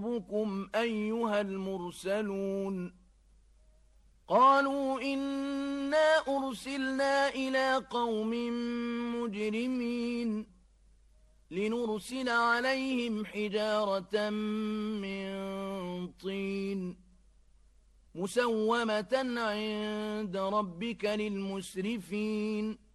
ربكم أيها المرسلون قالوا إنا أرسلنا إلى قوم مجرمين لنرسل عليهم حجارة من طين مسومة عند ربك للمسرفين